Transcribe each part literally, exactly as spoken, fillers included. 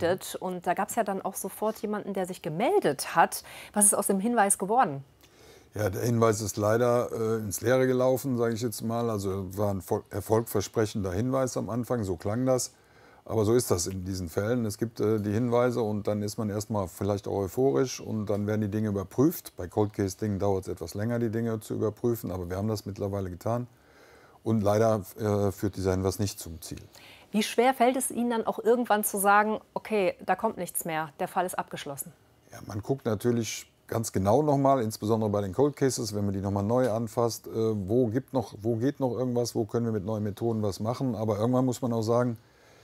berichtet. Und da gab es ja dann auch sofort jemanden, der sich gemeldet hat. Was ist aus dem Hinweis geworden? Ja, der Hinweis ist leider äh, ins Leere gelaufen, sage ich jetzt mal. Also war ein erfolgversprechender Hinweis am Anfang, so klang das. Aber so ist das in diesen Fällen. Es gibt äh, die Hinweise und dann ist man erstmal vielleicht auch euphorisch und dann werden die Dinge überprüft. Bei Cold Case Dingen dauert es etwas länger, die Dinge zu überprüfen, aber wir haben das mittlerweile getan. Und leider äh, führt dieser Hinweis nicht zum Ziel. Wie schwer fällt es Ihnen dann auch irgendwann zu sagen, okay, da kommt nichts mehr, der Fall ist abgeschlossen? Ja, man guckt natürlich ganz genau nochmal, insbesondere bei den Cold Cases, wenn man die nochmal neu anfasst, äh, wo, gibt noch, wo geht noch irgendwas, wo können wir mit neuen Methoden was machen. Aber irgendwann muss man auch sagen,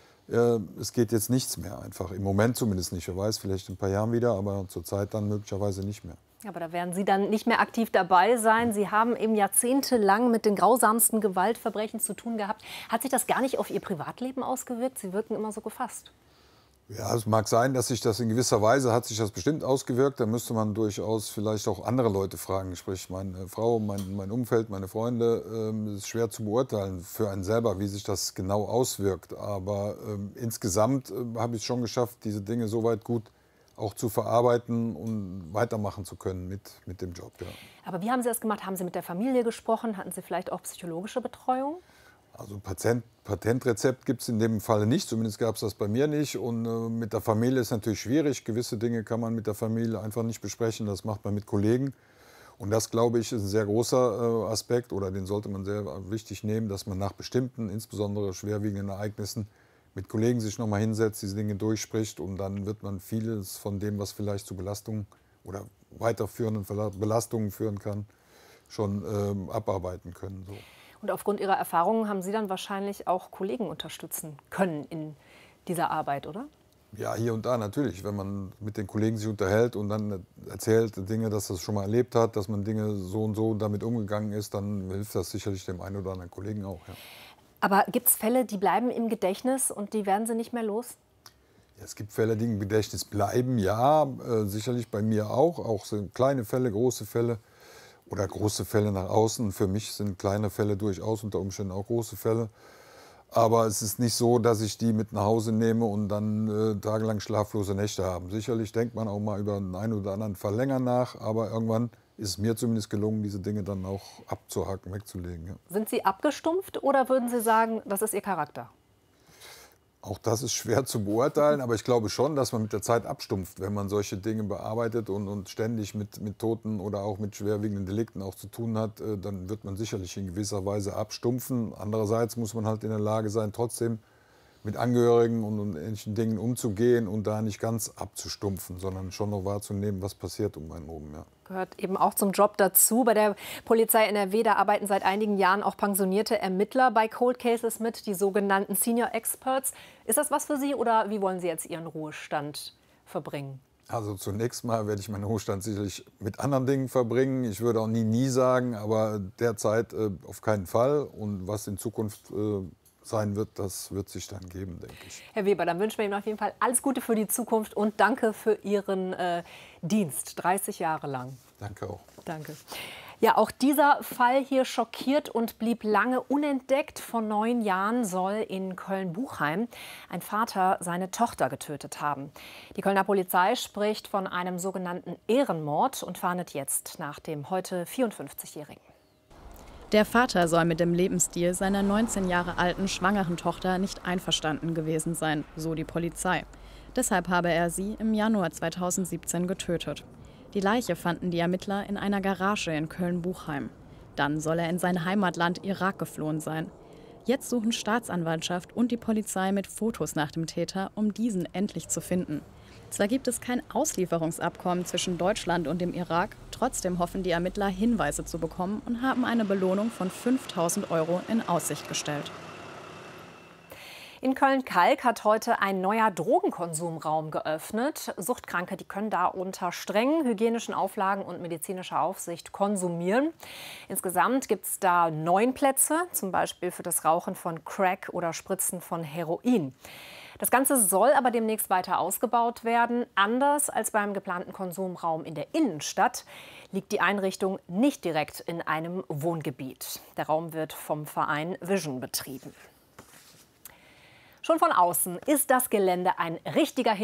äh, es geht jetzt nichts mehr einfach. Im Moment zumindest nicht. Wer weiß, vielleicht in ein paar Jahren wieder, aber zurzeit dann möglicherweise nicht mehr. Aber da werden Sie dann nicht mehr aktiv dabei sein. Sie haben eben jahrzehntelang mit den grausamsten Gewaltverbrechen zu tun gehabt. Hat sich das gar nicht auf Ihr Privatleben ausgewirkt? Sie wirken immer so gefasst. Ja, es mag sein, dass sich das in gewisser Weise hat sich das bestimmt ausgewirkt. Da müsste man durchaus vielleicht auch andere Leute fragen, sprich meine Frau, mein, mein Umfeld, meine Freunde. Ähm, es ist schwer zu beurteilen für einen selber, wie sich das genau auswirkt. Aber ähm, insgesamt äh, habe ich es schon geschafft, diese Dinge soweit gut auch zu verarbeiten und weitermachen zu können mit, mit dem Job. Ja. Aber wie haben Sie das gemacht? Haben Sie mit der Familie gesprochen? Hatten Sie vielleicht auch psychologische Betreuung? Also Patent, Patentrezept gibt es in dem Falle nicht, zumindest gab es das bei mir nicht. Und äh, mit der Familie ist natürlich schwierig. Gewisse Dinge kann man mit der Familie einfach nicht besprechen, das macht man mit Kollegen. Und das, glaube ich, ist ein sehr großer äh, Aspekt, oder den sollte man sehr wichtig nehmen, dass man nach bestimmten, insbesondere schwerwiegenden Ereignissen, mit Kollegen sich noch mal hinsetzt, diese Dinge durchspricht. Und dann wird man vieles von dem, was vielleicht zu Belastungen oder weiterführenden Belastungen führen kann, schon ähm, abarbeiten können. So. Und aufgrund Ihrer Erfahrungen haben Sie dann wahrscheinlich auch Kollegen unterstützen können in dieser Arbeit, oder? Ja, hier und da natürlich. Wenn man mit den Kollegen sich unterhält und dann erzählt Dinge, dass das schon mal erlebt hat, dass man Dinge so und so damit umgegangen ist, dann hilft das sicherlich dem einen oder anderen Kollegen auch. Ja. Aber gibt es Fälle, die bleiben im Gedächtnis und die werden Sie nicht mehr los? Ja, es gibt Fälle, die im Gedächtnis bleiben, ja, äh, sicherlich bei mir auch. Auch so kleine Fälle, große Fälle. Oder große Fälle nach außen. Für mich sind kleine Fälle durchaus unter Umständen auch große Fälle. Aber es ist nicht so, dass ich die mit nach Hause nehme und dann äh, tagelang schlaflose Nächte habe. Sicherlich denkt man auch mal über den einen oder anderen Fall länger nach, aber irgendwann ist es mir zumindest gelungen, diese Dinge dann auch abzuhaken, wegzulegen. Ja. Sind Sie abgestumpft oder würden Sie sagen, das ist Ihr Charakter? Auch das ist schwer zu beurteilen, aber ich glaube schon, dass man mit der Zeit abstumpft, wenn man solche Dinge bearbeitet und, und ständig mit, mit Toten oder auch mit schwerwiegenden Delikten auch zu tun hat, äh, dann wird man sicherlich in gewisser Weise abstumpfen. Andererseits muss man halt in der Lage sein, trotzdem mit Angehörigen und, und ähnlichen Dingen umzugehen und da nicht ganz abzustumpfen, sondern schon noch wahrzunehmen, was passiert um einen herum. Ja. Gehört eben auch zum Job dazu. Bei der Polizei N R W, da arbeiten seit einigen Jahren auch pensionierte Ermittler bei Cold Cases mit, die sogenannten Senior Experts. Ist das was für Sie oder wie wollen Sie jetzt Ihren Ruhestand verbringen? Also zunächst mal werde ich meinen Ruhestand sicherlich mit anderen Dingen verbringen. Ich würde auch nie, nie sagen, aber derzeit äh, auf keinen Fall. Und was in Zukunft äh, sein wird, das wird sich dann geben, denke ich. Herr Weber, dann wünschen wir Ihnen auf jeden Fall alles Gute für die Zukunft und danke für Ihren äh, Dienst, dreißig Jahre lang. Danke auch. Danke. Ja, auch dieser Fall hier schockiert und blieb lange unentdeckt. Vor neun Jahren soll in Köln-Buchheim ein Vater seine Tochter getötet haben. Die Kölner Polizei spricht von einem sogenannten Ehrenmord und fahndet jetzt nach dem heute vierundfünfzigjährigen. Der Vater soll mit dem Lebensstil seiner neunzehn Jahre alten schwangeren Tochter nicht einverstanden gewesen sein, so die Polizei. Deshalb habe er sie im Januar zweitausendsiebzehn getötet. Die Leiche fanden die Ermittler in einer Garage in Köln-Buchheim. Dann soll er in sein Heimatland Irak geflohen sein. Jetzt suchen Staatsanwaltschaft und die Polizei mit Fotos nach dem Täter, um diesen endlich zu finden. Zwar gibt es kein Auslieferungsabkommen zwischen Deutschland und dem Irak, trotzdem hoffen die Ermittler, Hinweise zu bekommen und haben eine Belohnung von fünftausend Euro in Aussicht gestellt. In Köln-Kalk hat heute ein neuer Drogenkonsumraum geöffnet. Suchtkranke, die können da unter strengen hygienischen Auflagen und medizinischer Aufsicht konsumieren. Insgesamt gibt es da neun Plätze, zum Beispiel für das Rauchen von Crack oder Spritzen von Heroin. Das Ganze soll aber demnächst weiter ausgebaut werden. Anders als beim geplanten Konsumraum in der Innenstadt liegt die Einrichtung nicht direkt in einem Wohngebiet. Der Raum wird vom Verein Vision betrieben. Schon von außen ist das Gelände ein richtiger Hin